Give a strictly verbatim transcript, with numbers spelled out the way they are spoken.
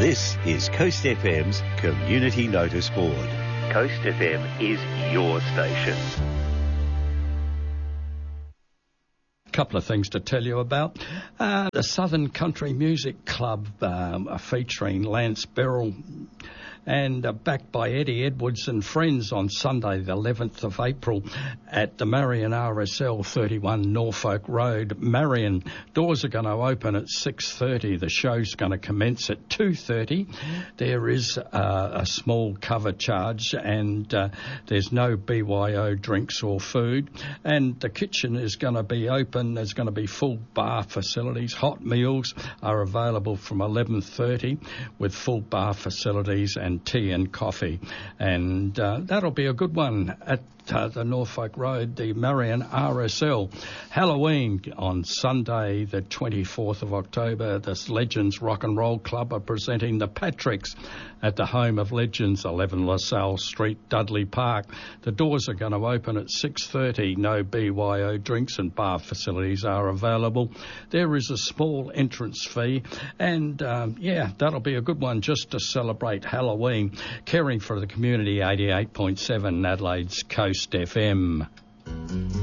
This is Coast F M's Community Notice Board. Coast F M is your station. Couple of things to tell you about. Uh, the Southern Country Music Club um, are featuring Lance Beryl and uh, backed by Eddie Edwards and friends on Sunday the eleventh of April at the Marion R S L, thirty-one Norfolk Road, Marion. Doors are going to open at six thirty. The show's going to commence at two thirty. There is uh, a small cover charge and uh, there's no B Y O drinks or food. And the kitchen is going to be open. There's going to be full bar facilities. Hot meals are available from eleven thirty with full bar facilities and tea and coffee, and uh, that'll be a good one at uh, the Norfolk Road, the Marion R S L. Halloween on Sunday, the twenty-fourth of October, the Legends Rock and Roll Club are presenting the Patricks at the Home of Legends, eleven LaSalle Street, Dudley Park. The doors are going to open at six thirty. No B Y O drinks and bar facilities are available. There is a small entrance fee, and um, yeah, that'll be a good one just to celebrate Halloween. Caring for the community, eighty-eight point seven Adelaide's Coast F M.